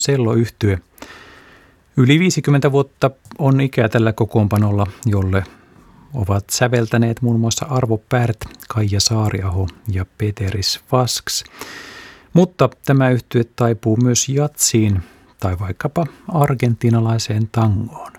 cello-yhtye. Yli 50 vuotta on ikää tällä kokoonpanolla, jolle ovat säveltäneet muun muassa Arvo Pärt, Kaija Saariaho ja Peteris Vasks. Mutta tämä yhtye taipuu myös jatsiin tai vaikkapa argentinalaiseen tangoon.